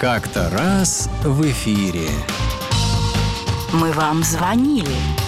Как-то раз в эфире. Мы вам звонили.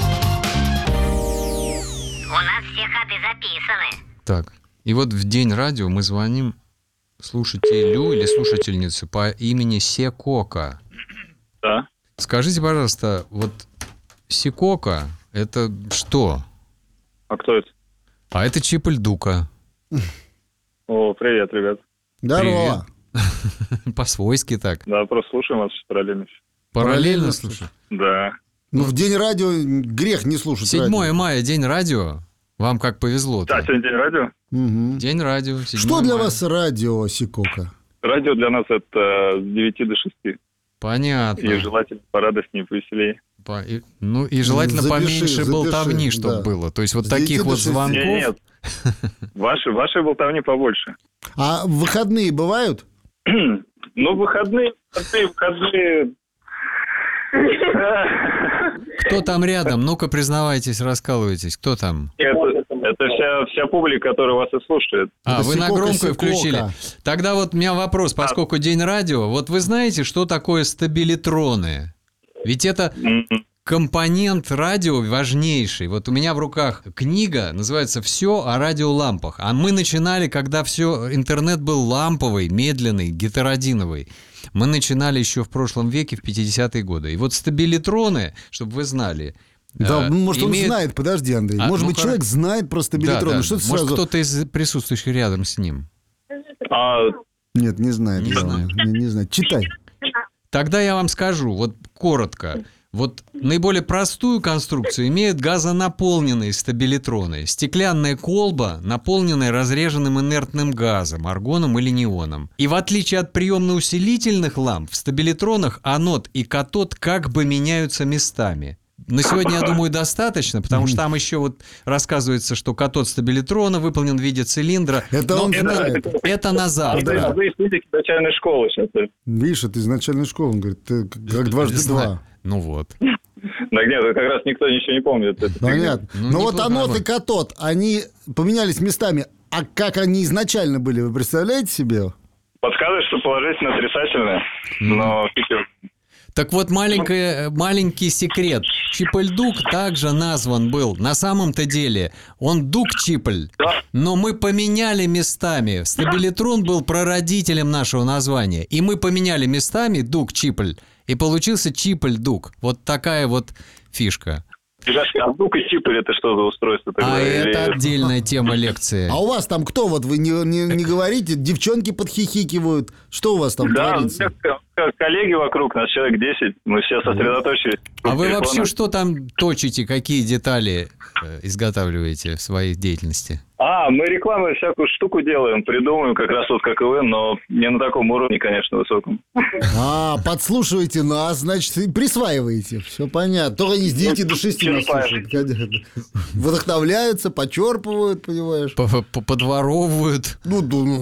У нас все ходы записаны. Так, и вот в день радио мы звоним слушателю или слушательнице по имени Секока. Да. Скажите, пожалуйста, вот Секока — это что? А кто это? А это Чип-Ль-Дука. О, привет, ребят. Здорово. По-свойски так. Да, просто слушаем вас параллельно. Параллельно слушай. Да. Ну, в день радио грех не слушать 7 радио. мая, день радио. Вам как повезло-то. Да, сегодня день радио. Мгм. День радио, 7 Что для мая. вас радио, Секока? Радио для нас это с 9 до 6. Понятно. И желательно порадостнее, повеселее. Ну и желательно Запиши, поменьше болтовни, запиши, чтобы да. было. То есть вот С 9 таких до вот 6. звонков. Нет. Ваши болтовни побольше. А выходные бывают? Ну, выходные. Кто там рядом? Ну-ка, признавайтесь, раскалывайтесь. Кто там? Это вся публика, которая вас и слушает. А, Это вы на Секока, громкую Секока. включили. Тогда вот у меня вопрос, поскольку день радио. Вот вы знаете, что такое стабилитроны? Ведь это компонент радио важнейший. Вот у меня в руках книга, называется «Все о радиолампах». А мы начинали, когда интернет был ламповый, медленный, гетеродиновый. Мы начинали еще в прошлом веке, в 50-е годы. И вот стабилитроны, чтобы вы знали... Да, может, он имеют- знает. Подожди, Андрей. А, Может ну, быть, человек хорошо. знает про стабилитроны. Да. Что ты Может, сразу... кто-то из присутствующих рядом с ним. Нет, не знает. Не главное. Не знает. Читай. Тогда я вам скажу, вот коротко. Вот наиболее простую конструкцию имеют газонаполненные стабилитроны. Стеклянная колба, наполненная разреженным инертным газом, аргоном или неоном. И в отличие от приемно-усилительных ламп, в стабилитронах анод и катод как бы меняются местами. На сегодня, я думаю, достаточно, потому что там еще вот рассказывается, что катод стабилитрона выполнен в виде цилиндра. Это Но он знает. это на завтра. Вы из физики начальной школы сейчас. Видишь, это из начальной школы. Он говорит, ты как дважды Знаю. два. Ну вот. Да нет, как раз никто ничего не помнит. Это Понятно. Ну, Но вот неплохо, анод да. и катод, они поменялись местами. А как они изначально были, вы представляете себе? подсказывает, что положительно отрицательное. Но Так вот, маленький секрет. Чип-Ль-Дук также назван был. На самом-то деле он Дук-Чипль. Но мы поменяли местами. Стабилитрон был прародителем нашего названия. И мы поменяли местами Дук-Чипль. И получился Чип-Ль-Дук. Вот такая вот фишка. А Дук и Чипль — это что за устройство такое? А это отдельная тема лекции. А у вас там кто? Вот вы не говорите, девчонки подхихикивают. Что у вас там Да, творится? коллеги вокруг нас, человек 10, мы все сосредоточились. А вы Телефоны. вообще что там точите, какие детали изготавливаете в своей деятельности? Мы рекламу всякую штуку делаем, придумываем, как раз вот как и вы, но не на таком уровне, конечно, высоком. Подслушиваете нас, значит, и присваиваете. Все понятно. Только не с 9 до 6 нас слушают. Вдохновляются, почерпывают, понимаешь? Подворовывают. Ну.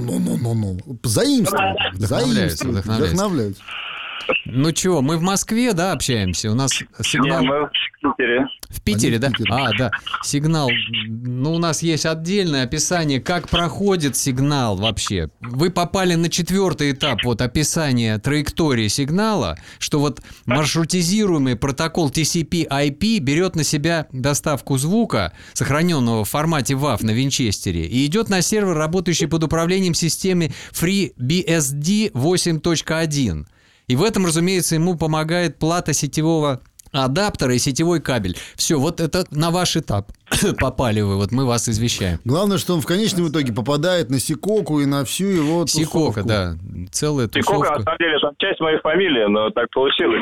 Заимствуют. Вдохновляются. Вдохновляются. Ну чего, мы в Москве, да, общаемся? У нас сигнал... Не, мы в Питере. В Питере, да? Они в Питере. Да. Сигнал. Ну, у нас есть отдельное описание, как проходит сигнал вообще. Вы попали на 4-й этап вот описания траектории сигнала, что вот маршрутизируемый протокол TCP/IP берет на себя доставку звука, сохраненного в формате WAV на винчестере, и идет на сервер, работающий под управлением системы FreeBSD 8.1. И в этом, разумеется, ему помогает плата сетевого адаптера и сетевой кабель. Все, вот это на ваш этап попали вы, вот мы вас извещаем. Главное, что он в конечном итоге попадает на Секоку и на всю его Секока, тусовку. да, целая Секока, на тусовка. самом деле, там часть моей фамилии, но так получилось.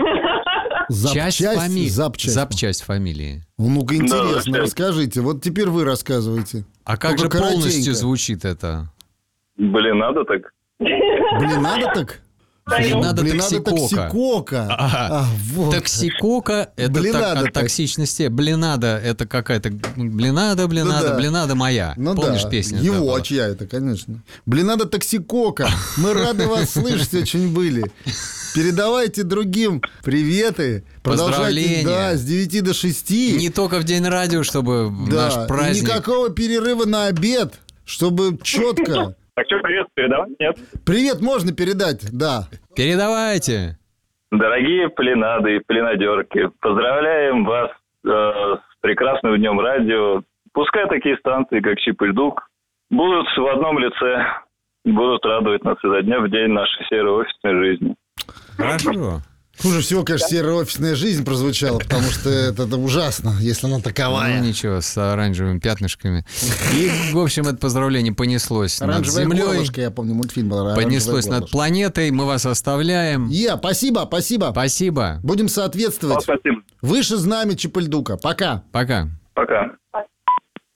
Запчасть фамилии. Ну-ка, интересно, Да, расскажите. Вот теперь вы рассказывайте. А как Только же полностью коротенько. звучит это? Блин, надо так. Блин, надо так? Надо Блин, надо токсикока. токсикока. Вот. Токсикока – это Блинада от так. токсичности. Блинада – это какая-то... Блинада, да. блинада моя. Ну Помнишь да, песню? его, была? а чья это, конечно. Блин, надо токсикока. Мы рады вас слышать очень были. Передавайте другим приветы. Продолжайте, Поздравления. да, с 9 до 6. Не только в день радио, чтобы Да, наш праздник... никакого перерыва на обед, чтобы четко. Так что, привет, передавай? Нет. Привет можно передать, да. Передавайте. Дорогие пленады и пленадерки, поздравляем вас с прекрасным днем радио. Пускай такие станции, как Чип и Дук, будут в одном лице, будут радовать нас изо дня в день нашей серой офисной жизни. Хорошо. Хуже всего, конечно, серая офисная жизнь прозвучала, потому что это ужасно, если она таковая. Ну ничего, с оранжевыми пятнышками. И, в общем, это поздравление понеслось над Оранжевое землей. горлышко, я помню, мультфильм был. «Оранжевое Понеслось над горлышко». планетой. Мы вас оставляем. Спасибо. Спасибо. Будем соответствовать. Спасибо. Выше знамя Чип и Дука. Пока. Пока. Пока.